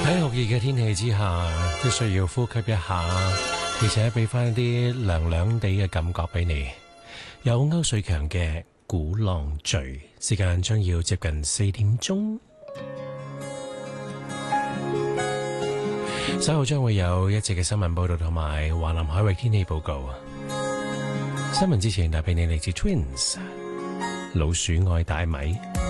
喺酷熱嘅天氣之下，都需要呼吸一下，而且俾翻啲涼涼地嘅感覺俾你。有歐瑞強嘅《鼓浪嶼》，時間將要接近4點鐘，稍後將會有一節嘅新聞報道同埋華南海域天氣報告。新聞之前帶俾你嚟自 Twins 老鼠愛大米。